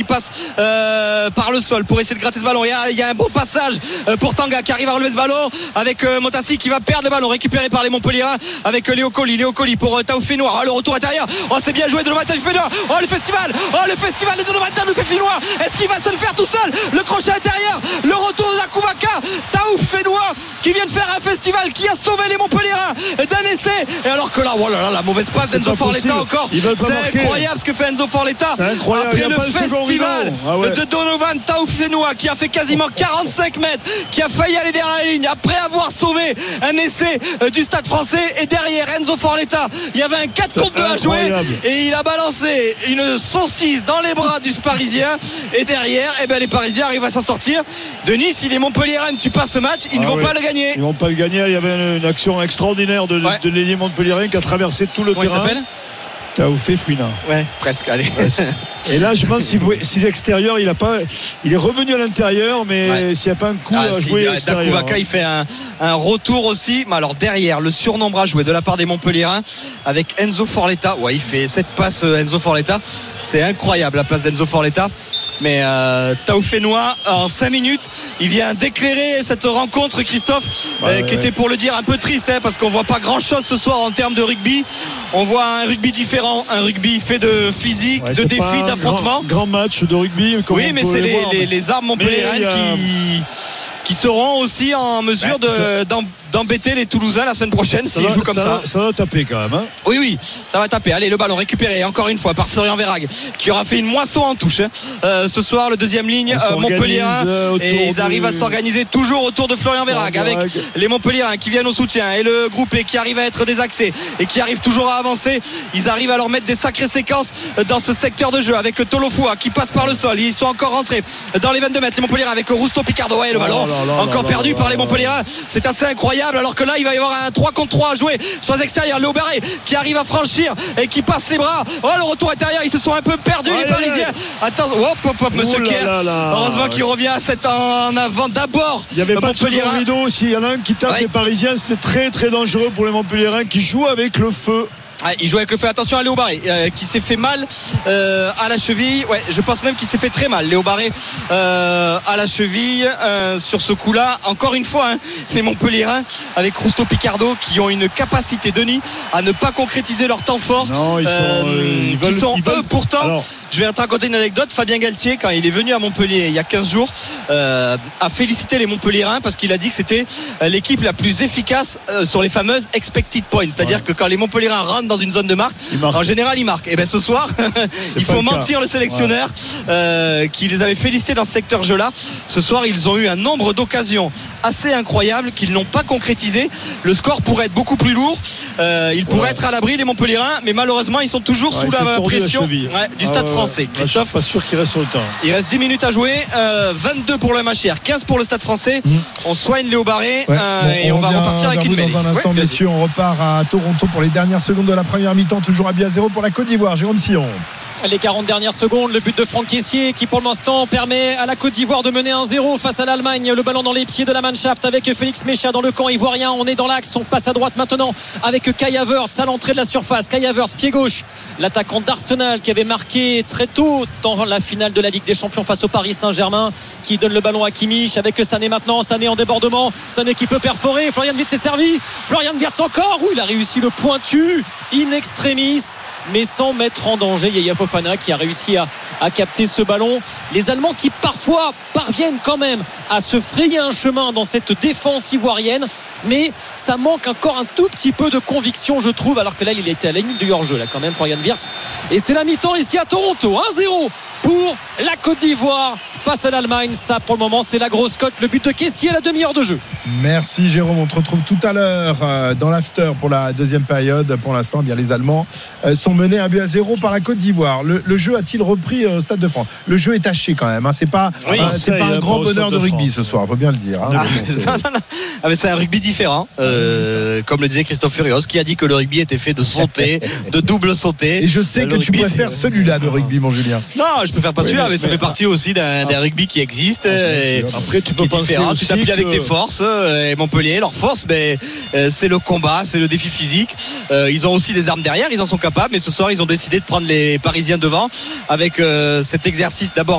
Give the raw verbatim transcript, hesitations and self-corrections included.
passe euh, par le sol pour essayer de gratter ce ballon. Il y a, il y a un bon passage euh, pour Tanga qui arrive à relever ce ballon avec euh, Motassi qui va perdre le ballon récupéré par les Montpelliérains avec euh, Léo Colli. Léo Colli pour euh, Taoufénois. Oh, le retour intérieur. Oh, c'est bien joué de Donovan Taoufénois. Oh, le festival. Oh, le festival de Donovan Taoufénois. Est-ce qu'il va se le faire tout seul? Le crochet intérieur. Le retour de Zakouvaka. Taoufénois qui vient de faire un festival qui a sauvé les Montpelliérains d'un essai. Et alors que là, oh là là, la mauvaise passe d'Enzo Forletta encore. C'est incroyable ce que fait Enzo Forletta. Après le festival ah ouais. de Donovan Taoufénois qui a fait quasiment quarante-cinq mètres, qui a failli aller derrière la ligne après avoir sauvé un essai du Stade Français. Et derrière Enzo Forletta, il y avait un quatre contre deux à jouer et il a balancé une saucisse dans les bras du Parisien. Et derrière, eh ben, les Parisiens arrivent à s'en sortir. Denis, si les Montpelliérains ne tuent pas ce match, ils ah ne vont ouais. pas le gagner. Ils ne vont pas le gagner. Il y avait une, une action extraordinaire de, ouais. de l'ailier montpelliérain qui a traversé tout le Comment terrain. Il s'appelle Taoufé Fouina. Ouais, presque, allez. Et là, je pense si, si l'extérieur, il a pas, il est revenu à l'intérieur, mais ouais. s'il n'y a pas un coup ah, à si, jouer extérieur. Dakouvaka, il fait un, un retour aussi. Mais alors derrière, le surnombre à jouer de la part des Montpelliérains avec Enzo Forletta. Ouais, il fait cette passe Enzo Forletta. C'est incroyable la place d'Enzo Forletta. Mais euh, Taoufénois en cinq minutes il vient d'éclairer cette rencontre, Christophe, ouais, euh, ouais, qui était pour le dire un peu triste hein, parce qu'on voit pas grand chose ce soir en termes de rugby. On voit un rugby différent, un rugby fait de physique, ouais, de défis, d'affrontements. Grand, grand match de rugby. Oui, mais c'est les, les, les, les armes montpelliéraines a... qui, qui seront aussi en mesure ouais, de, d'en, d'embêter les Toulousains la semaine prochaine s'ils jouent comme ça. Ça, ça va taper quand même. Hein. Oui, oui, ça va taper. Allez, le ballon récupéré encore une fois par Florian Verhaeghe qui aura fait une moisson en touche. Euh, ce soir, le deuxième ligne euh, Montpelliérain. Et ils arrivent de... à s'organiser toujours autour de Florian Verhaeghe avec les Montpelliérains qui viennent au soutien et le groupé qui arrive à être désaxé et qui arrive toujours à avancer. Ils arrivent à leur mettre des sacrées séquences dans ce secteur de jeu avec Tolofoua qui passe par le sol. Ils sont encore rentrés dans les vingt-deux mètres. Les Montpelliérains avec Rousteau Picardo. Ouais, le ballon oh là là encore là perdu là par là les Montpelliérains. C'est assez incroyable. Alors que là, il va y avoir un trois contre trois à jouer sur les extérieurs. Léo Barré qui arrive à franchir et qui passe les bras. Oh, le retour intérieur. Ils se sont un peu perdus, ouais, les Parisiens. Ouais. Attention, hop, hop, hop, monsieur Kerr. Heureusement qu'il revient à cette en avant d'abord. Il y avait pas de second rideau aussi. Il y en a un qui tape ouais. les Parisiens. C'était très, très dangereux pour les Montpelliérains qui jouent avec le feu. Ah, il joue avec le feu. Attention à Léo Barré euh, qui s'est fait mal euh, à la cheville. Ouais, je pense même qu'il s'est fait très mal. Léo Barré euh, à la cheville euh, sur ce coup-là. Encore une fois, hein, les Montpelliérains avec Rousteau Picardo qui ont une capacité, Denis, à ne pas concrétiser leur temps fort. Non, ils sont, euh, ils qui veulent, sont ils eux veulent... pourtant. Alors... Je vais te raconter une anecdote. Fabien Galtier, quand il est venu à Montpellier il y a quinze jours, euh, a félicité les Montpelliérains parce qu'il a dit que c'était l'équipe la plus efficace euh, sur les fameuses expected points. C'est-à-dire ouais. que quand les Montpelliérains rentrent dans une zone de marque, en général ils marquent. Et bien ce soir, il faut mentir le sélectionneur ouais. euh, qui les avait félicités dans ce secteur jeu-là. Ce soir, ils ont eu un nombre d'occasions assez incroyable qu'ils n'ont pas concrétisé. Le score pourrait être beaucoup plus lourd. Euh, ils pourraient ouais. être à l'abri les Montpelliérains, mais malheureusement ils sont toujours ouais, sous la pression ouais, du Stade ah, Français. Christophe, je suis pas sûr qu'il reste sur le temps. Il reste dix minutes à jouer. Euh, vingt-deux pour le M H R, quinze pour le Stade Français. Mmh. On soigne Léo Barré ouais. euh, bon, et on, on va repartir avec une mêlée. Dans un instant, ouais, messieurs, on repart à Toronto pour les dernières secondes de la première mi-temps. Toujours à zéro pour la Côte d'Ivoire. Jérôme Sillon. Les quarante dernières secondes, le but de Franck Caissier qui pour l'instant permet à la Côte d'Ivoire de mener un zéro face à l'Allemagne. Le ballon dans les pieds de la Mannschaft avec Félix Mécha dans le camp ivoirien. On est dans l'axe, on passe à droite maintenant avec Kai Havertz à l'entrée de la surface. Kai Havertz, pied gauche, l'attaquant d'Arsenal qui avait marqué très tôt dans la finale de la Ligue des Champions face au Paris Saint-Germain, qui donne le ballon à Kimmich avec Sané maintenant. Sané en débordement, Sané qui peut perforer. Florian Wirtz s'est servi, Florian Wirtz encore, où il a réussi le pointu in extremis mais sans mettre en danger Yaya Fofana qui a réussi à, à capter ce ballon. Les Allemands qui parfois parviennent quand même à se frayer un chemin dans cette défense ivoirienne, mais ça manque encore un tout petit peu de conviction, je trouve, alors que là il était à la ligne du hors-jeu là quand même, Florian Wirtz. Et c'est la mi-temps ici à Toronto, un zéro pour la Côte d'Ivoire face à l'Allemagne. Ça pour le moment c'est la grosse cote, le but de Caissier à la demi-heure de jeu. Merci Jérôme, on te retrouve tout à l'heure euh, dans l'after pour la deuxième période. Pour l'instant, eh bien les Allemands euh, sont menés un but à zéro par la Côte d'Ivoire. Le, le jeu a-t-il repris au Stade de France? Le jeu est taché quand même, hein. C'est pas, oui, euh, c'est pas un grand bonheur de rugby ce soir, faut bien le dire, hein. Ah, non, non, non. Ah, mais c'est un rugby différent, euh, comme le disait Christophe Furios, qui a dit que le rugby était fait de sauter, de double sauter. Et je sais que tu préfères c'est... celui-là de rugby, mon Julien. Non, je préfère pas oui, celui-là, mais, mais ça fait partie aussi d'un, d'un rugby qui existe. Ah, et après, tu peux qui est différent. Tu t'appuies que... avec tes forces. Et Montpellier, leur force, ben, c'est le combat, c'est le défi physique. Euh, ils ont aussi des armes derrière, ils en sont capables. Mais ce soir, ils ont décidé de prendre les Parisiens devant avec euh, cet exercice d'abord